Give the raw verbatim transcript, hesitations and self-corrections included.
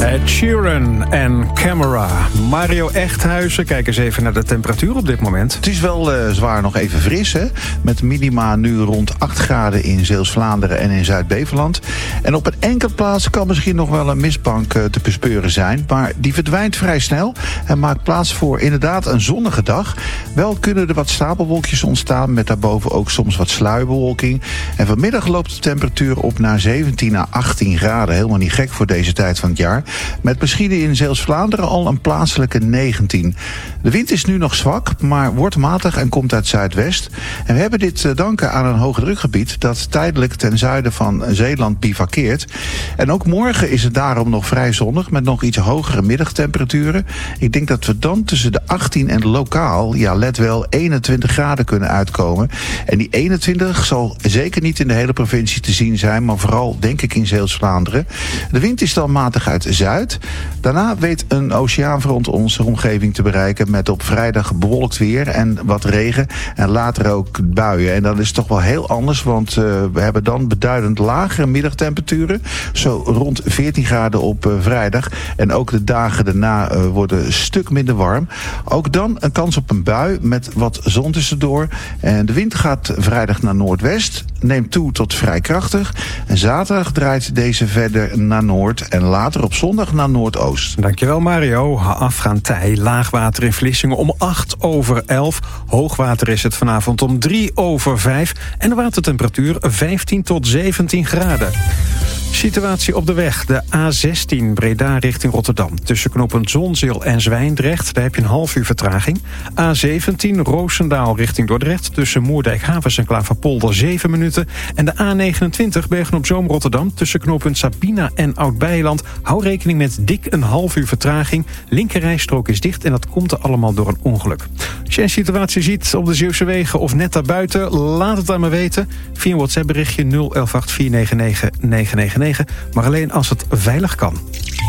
Ed Sheeran en Camera. Mario Echthuizen, kijk eens even naar de temperatuur op dit moment. Het is wel uh, zwaar nog even fris, hè? Met minima nu rond acht graden in Zeeuws-Vlaanderen en in Zuid-Beveland. En op een enkele plaats kan misschien nog wel een mistbank uh, te bespeuren zijn. Maar die verdwijnt vrij snel en maakt plaats voor inderdaad een zonnige dag. Wel kunnen er wat stapelwolkjes ontstaan met daarboven ook soms wat sluierbewolking. En vanmiddag loopt de temperatuur op naar zeventien à achttien graden. Helemaal niet gek voor deze tijd van het jaar. Met misschien in Zeeuws-Vlaanderen al een plaatselijke negentien. De wind is nu nog zwak, maar wordt matig en komt uit zuidwest. En we hebben dit te danken aan een hoogdrukgebied dat tijdelijk ten zuiden van Zeeland bivakkeert. En ook morgen is het daarom nog vrij zonnig met nog iets hogere middagtemperaturen. Ik denk dat we dan tussen de achttien en lokaal, ja let wel, eenentwintig graden kunnen uitkomen. En die eenentwintig zal zeker niet in de hele provincie te zien zijn, maar vooral denk ik in Zeeuws-Vlaanderen. De wind is dan matig uit zuid. Daarna weet een oceaanfront onze omgeving te bereiken met op vrijdag bewolkt weer en wat regen en later ook buien. En dan is het toch wel heel anders, want uh, we hebben dan beduidend lagere middagtemperaturen. Zo rond veertien graden op uh, vrijdag. En ook de dagen daarna uh, worden een stuk minder warm. Ook dan een kans op een bui met wat zon tussendoor. En de wind gaat vrijdag naar noordwest, neemt toe tot vrij krachtig. En zaterdag draait deze verder naar noord en later op zondag naar noordoost. Dankjewel Mario. Afgaan tij, laagwater in Vlissingen om acht over elf. Hoogwater is het vanavond om drie over vijf. En de watertemperatuur vijftien tot zeventien graden. Situatie op de weg. De A zestien Breda richting Rotterdam. Tussen knooppunt Zonzeel en Zwijndrecht. Daar heb je een half uur vertraging. A zeventien Roosendaal richting Dordrecht. Tussen Moerdijk Havens en Klaverpolder zeven minuten. En de A negenentwintig Bergen-op-Zoom Rotterdam. Tussen knooppunt Sabina en Oud-Beijerland. Hou rekening met dik een half uur vertraging. Linkerrijstrook is dicht en dat komt er allemaal door een ongeluk. Als je een situatie ziet op de Zeeuwse wegen of net daarbuiten, laat het aan me weten. Via een WhatsApp berichtje nul elf acht vier negen negen negen negen negen. Maar alleen als het veilig kan.